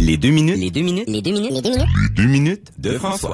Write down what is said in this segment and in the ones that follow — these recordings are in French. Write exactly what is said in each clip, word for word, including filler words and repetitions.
Les deux minutes. Les deux minutes. Les deux minutes. Les deux minutes. Les deux minutes de François.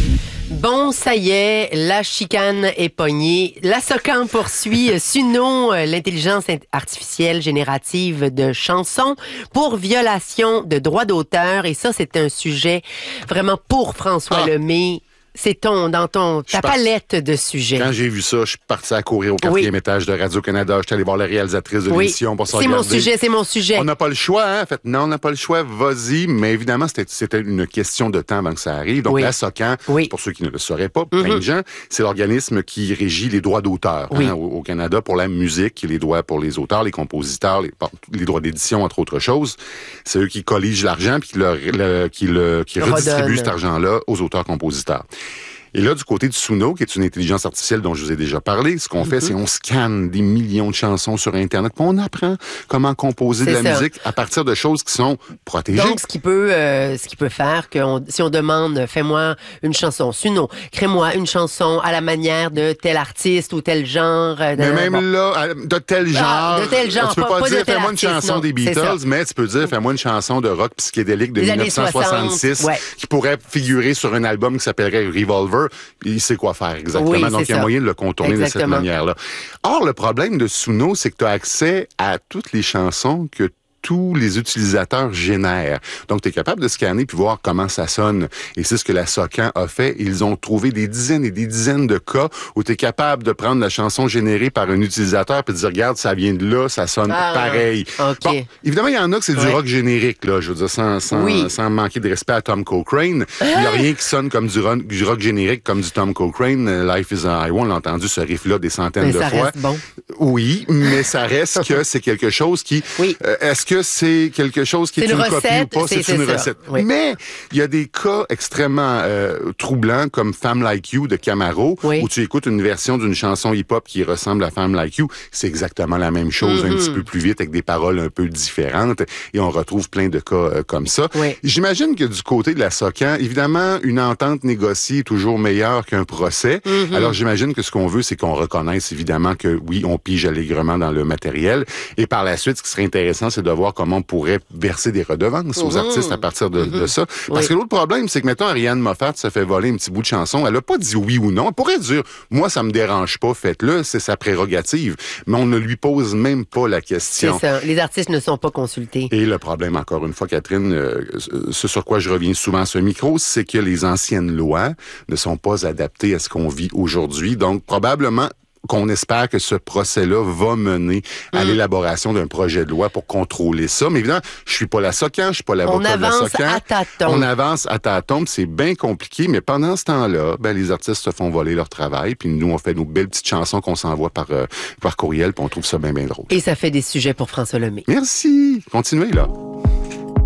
Bon, ça y est, la chicane est pognée. La SOCAN poursuit Suno, l'intelligence artificielle générative de chansons, pour violation de droits d'auteur. Et ça, c'est un sujet vraiment pour François Ah. Lemay. C'est ton, dans ton, ta Je pars- palette de sujets. Quand j'ai vu ça, je suis parti à courir au quatrième Oui. étage de Radio-Canada. Je suis allé voir la réalisatrice de Oui, l'émission pour se c'est mon regarder. sujet, c'est mon sujet. On n'a pas le choix, hein? En fait, non, on n'a pas le choix, vas-y. Mais évidemment, c'était, c'était une question de temps avant que ça arrive. Donc, Oui. la SOCAN, Oui. pour ceux qui ne le sauraient pas, plein de gens, c'est l'organisme qui régit les droits d'auteur Oui. hein, au, au Canada pour la musique, les droits pour les auteurs, les compositeurs, les, bon, les droits d'édition, entre autres choses. C'est eux qui colligent l'argent puis qui, le, le- qui, le, qui Redonne. redistribuent cet argent-là aux auteurs-compositeurs. Et là, du côté du Suno, qui est une intelligence artificielle dont je vous ai déjà parlé, ce qu'on fait, c'est on scanne des millions de chansons sur Internet, puis on apprend comment composer de C'est la ça. musique à partir de choses qui sont protégées. Donc, ce qui peut, euh, ce qui peut faire que on- si on demande, fais-moi une chanson, Suno, crée-moi une chanson à la manière de tel artiste ou tel genre. euh, mais de- même bon. là, à- de tel genre, Ah, de tel genre, tu peux pas- pas, pas de dire tel fais-moi une artiste, chanson non, des c'est Beatles, ça. mais tu peux dire fais-moi une chanson de rock psychédélique de Des années mille neuf cent soixante-six soixante, ouais. qui pourrait figurer sur un album qui s'appellerait Revolver. Il sait quoi faire exactement. Oui, Donc, c'est il y a ça. moyen de le contourner de Exactement. cette manière-là. Or, le problème de Suno, c'est que tu as accès à toutes les chansons que tous les utilisateurs génèrent. Donc, tu es capable de scanner puis voir comment ça sonne. Et c'est ce que la SOCAN a fait. Ils ont trouvé des dizaines et des dizaines de cas où tu es capable de prendre la chanson générée par un utilisateur puis de dire, regarde, ça vient de là, ça sonne Ah, pareil. OK. Bon, évidemment, il y en a que c'est du Ouais. rock générique, là. Je veux dire, sans, sans, Oui. sans manquer de respect à Tom Cochrane. Il n'y a rien qui sonne comme du rock, du rock générique comme du Tom Cochrane. Euh, Life is a Highway, on l'a entendu ce riff-là des centaines Mais de ça fois. reste bon. Oui, mais ça reste que c'est quelque chose qui... Oui. Euh, est-ce que c'est quelque chose qui C'est est une, une copie recette, ou pas? c'est- C'est une c'est ça. recette. Oui. Mais il y a des cas extrêmement euh, troublants comme Femme Like You de Camaro, Oui. où tu écoutes une version d'une chanson hip-hop qui ressemble à Femme Like You. C'est exactement la même chose, Mm-hmm. un petit peu plus vite, avec des paroles un peu différentes. Et on retrouve plein de cas euh, comme ça. Oui. J'imagine que du côté de la SOCAN, évidemment, une entente négociée est toujours meilleure qu'un procès. Mm-hmm. Alors, j'imagine que ce qu'on veut, c'est qu'on reconnaisse évidemment que oui, on pige allègrement dans le matériel. Et par la suite, ce qui serait intéressant, c'est de voir comment on pourrait verser des redevances aux artistes à partir de, de ça. Parce Mm-hmm. Oui. que l'autre problème, c'est que, mettons, Ariane Moffat se fait voler un petit bout de chanson. Elle a pas dit oui ou non. Elle pourrait dire, moi, ça me dérange pas, faites-le, c'est sa prérogative. Mais on ne lui pose même pas la C'est question. ça. Les artistes ne sont pas consultés. Et le problème, encore une fois, Catherine, euh, ce sur quoi je reviens souvent à ce micro, c'est que les anciennes lois ne sont pas adaptées à ce qu'on vit aujourd'hui. Donc, probablement qu'on espère que ce procès-là va mener à l'élaboration d'un projet de loi pour contrôler ça. Mais évidemment, je suis pas la SOCAN, je suis pas l'avocat de la avance SOCAN. à tâtons. On avance à tâtons, c'est bien compliqué, mais pendant ce temps-là, ben, les artistes se font voler leur travail, puis nous, on fait nos belles petites chansons qu'on s'envoie par, euh, par courriel, puis on trouve ça bien, bien drôle. Et ça fait des sujets pour François Lemay. Merci! Continuez, là.